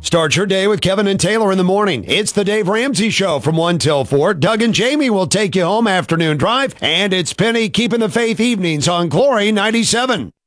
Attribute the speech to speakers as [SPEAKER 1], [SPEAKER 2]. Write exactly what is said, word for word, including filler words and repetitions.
[SPEAKER 1] Start your day with Kevin and Taylor in the morning. It's the Dave Ramsey Show from one till four. Doug and Jamie will take you home afternoon drive. And it's Penny keeping the faith evenings on Glory ninety-seven.